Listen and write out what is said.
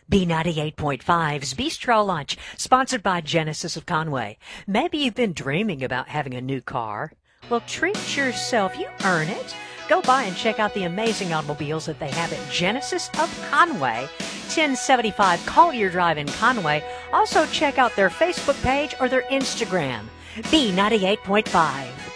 B98.5's Bistro Lunch, sponsored by Genesis of Conway. Maybe you've been dreaming about having a new car. Well, treat yourself. You earn it. Go by and check out the amazing automobiles that they have at Genesis of Conway, 1075 Collier Drive in Conway. Also check out their Facebook page or their Instagram, B98.5.